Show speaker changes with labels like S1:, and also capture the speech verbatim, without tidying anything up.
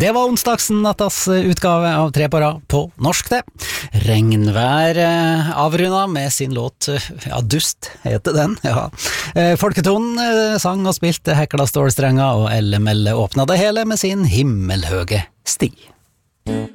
S1: Det var onsdagsnattas utgave av Tre på rad på norsk det. Regnvær eh, avrunda med sin låt, ja, Dust heter den, ja. Eh, Folketonen eh, sang og spilte Hekla stålstrenger, og Elle Melle åpna det hele med sin himmelhøge sti.